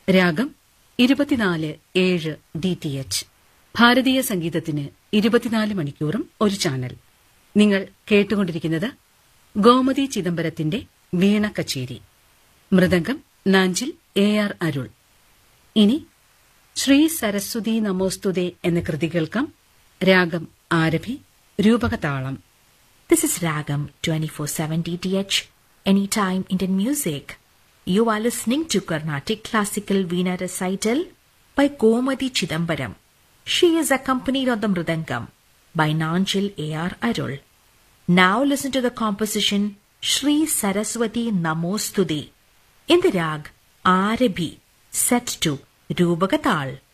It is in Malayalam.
രാഗം 24/7 DTH. ഭാരതീയ സംഗീതത്തിന് 24 മണിക്കൂറും ഒരു ചാനൽ. നിങ്ങൾ കേട്ടുകൊണ്ടിരിക്കുന്നത് ഗോമതി ചിദംബരത്തിന്റെ വീണ കച്ചേരി. മൃദംഗം നാഞ്ചിൽ AR അരുൾ. ഇനി ശ്രീ സരസ്വതി നമോസ്തുതേ എന്ന കൃതി കേൾക്കാം. രാഗം Arabhi, രൂപകതാളം. This is Ragam 24/7 DTH, Anytime Indian Music. You are listening to Carnatic Classical Veena Recital by Gomati Chidambaram. She is accompanied on the Mridangam by Nanjil AR Arul. Now listen to the composition Shri Saraswati Namostude in the rag Arabhi, set to Rubagatal.